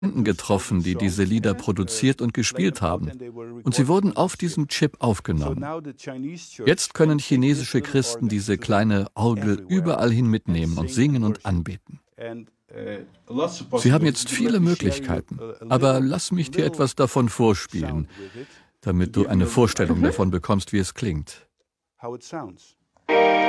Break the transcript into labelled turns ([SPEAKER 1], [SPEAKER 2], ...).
[SPEAKER 1] getroffen, die diese Lieder produziert und gespielt haben. Und sie wurden auf diesem Chip aufgenommen. Jetzt können chinesische Christen diese kleine Orgel überall hin mitnehmen und singen und anbeten. Sie haben jetzt viele Möglichkeiten, aber lass mich dir etwas davon vorspielen, damit du eine Vorstellung davon bekommst, wie es klingt.